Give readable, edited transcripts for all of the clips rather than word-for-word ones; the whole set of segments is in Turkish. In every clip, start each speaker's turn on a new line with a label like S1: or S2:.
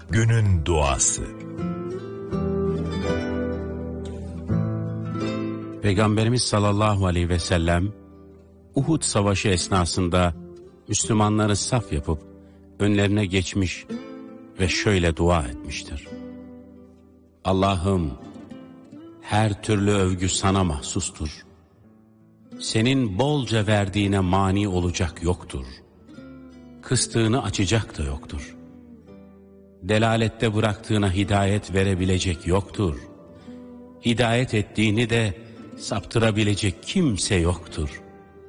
S1: Günün duası.
S2: Peygamberimiz sallallahu aleyhi ve sellem Uhud savaşı esnasında Müslümanları saf yapıp önlerine geçmiş ve şöyle dua etmiştir: Allah'ım, her türlü övgü sana mahsustur. Senin bolca verdiğine mani olacak yoktur. Kıstığını açacak da yoktur. Delalette bıraktığına hidayet verebilecek yoktur. Hidayet ettiğini de saptırabilecek kimse yoktur.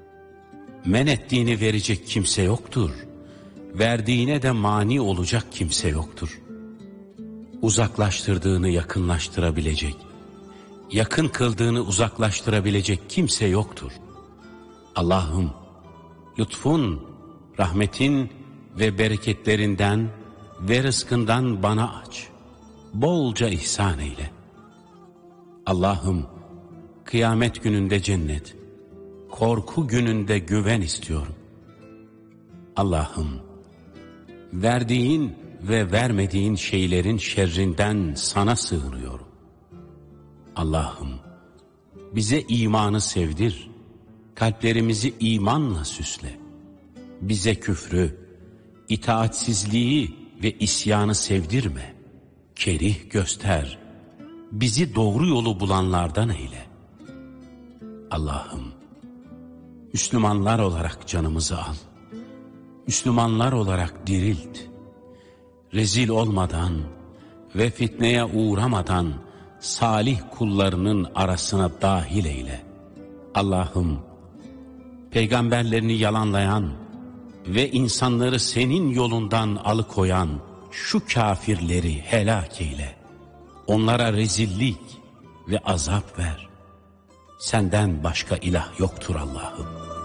S2: Men ettiğini verecek kimse yoktur. Verdiğine de mani olacak kimse yoktur. Uzaklaştırdığını yakınlaştırabilecek, yakın kıldığını uzaklaştırabilecek kimse yoktur. Allah'ım, lütfun, rahmetin ve bereketlerinden ve rızkından bana aç. Bolca ihsan eyle. Allah'ım, kıyamet gününde cennet, korku gününde güven istiyorum. Allah'ım, verdiğin ve vermediğin şeylerin şerrinden sana sığınıyorum. Allah'ım, bize imanı sevdir, kalplerimizi imanla süsle. Bize küfrü, itaatsizliği ve isyanı sevdirme. Kerih göster, bizi doğru yolu bulanlardan eyle. Allah'ım, Müslümanlar olarak canımızı al. Müslümanlar olarak dirilt. Rezil olmadan ve fitneye uğramadan salih kullarının arasına dahil eyle. Allah'ım, peygamberlerini yalanlayan ve insanları senin yolundan alıkoyan şu kafirleri helak eyle. Onlara rezillik ve azap ver. Senden başka ilah yoktur Allah'ım.